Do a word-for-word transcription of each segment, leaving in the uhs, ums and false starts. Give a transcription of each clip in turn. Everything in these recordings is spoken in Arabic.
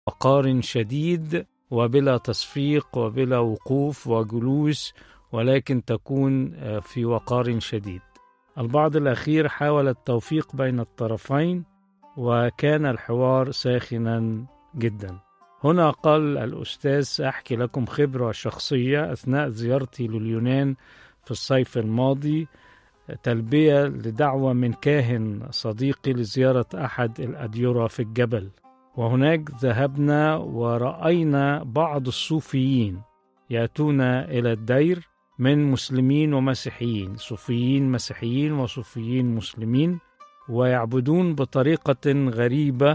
وقار شديد وبلا تصفيق وبلا وقوف وجلوس، ولكن تكون في وقار شديد. البعض الأخير حاول التوفيق بين الطرفين، وكان الحوار ساخنا جدا. هنا قال الأستاذ: سأحكي لكم خبرة شخصية أثناء زيارتي لليونان في الصيف الماضي، تلبية لدعوة من كاهن صديقي لزيارة أحد الأديرة في الجبل. وهناك ذهبنا ورأينا بعض الصوفيين يأتون إلى الدير من مسلمين ومسيحيين، صوفيين مسيحيين وصوفيين مسلمين، ويعبدون بطريقة غريبة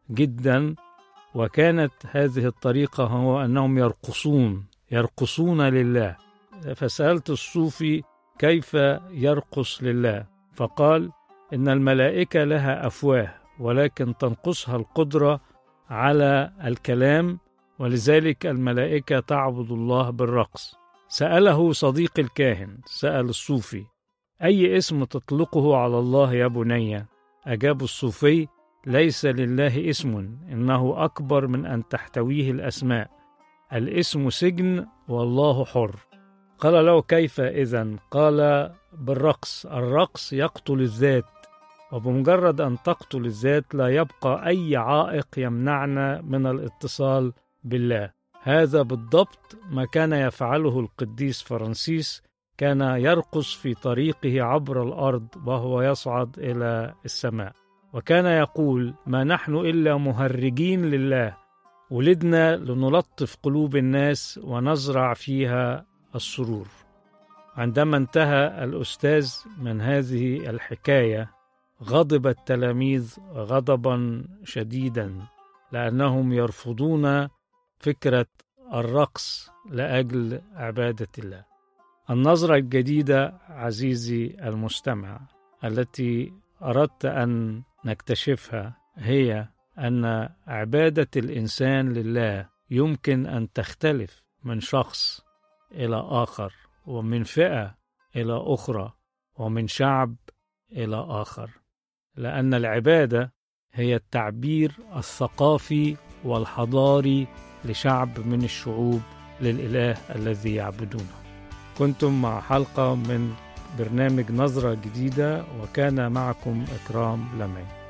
جدا. وكانت هذه الطريقة هو أنهم يرقصون يرقصون لله. فسألت الصوفي: كيف يرقص لله؟ فقال: إن الملائكة لها أفواه، ولكن تنقصها القدرة على الكلام، ولذلك الملائكة تعبد الله بالرقص. سأله صديق الكاهن، سأل الصوفي: أي اسم تطلقه على الله يا بني؟ أجاب الصوفي: ليس لله اسم، إنه أكبر من أن تحتويه الأسماء، الاسم سجن والله حر. قال له: كيف إذن؟ قال: بالرقص. الرقص يقتل الذات، وبمجرد أن تقتل الذات لا يبقى أي عائق يمنعنا من الاتصال بالله. هذا بالضبط ما كان يفعله القديس فرانسيس، كان يرقص في طريقه عبر الأرض وهو يصعد إلى السماء، وكان يقول: ما نحن إلا مهرجين لله، ولدنا لنلطف قلوب الناس ونزرع فيها السرور. عندما انتهى الأستاذ من هذه الحكاية غضب التلاميذ غضبا شديدا، لأنهم يرفضون فكرة الرقص لأجل عبادة الله. النظرة الجديدة عزيزي المستمع التي أردت أن نكتشفها هي أن عبادة الإنسان لله يمكن أن تختلف من شخص إلى آخر، ومن فئة إلى أخرى، ومن شعب إلى آخر، لأن العبادة هي التعبير الثقافي والحضاري لشعب من الشعوب للإله الذي يعبدونه. كنتم مع حلقة من برنامج نظرة جديدة، وكان معكم إكرام لمعي.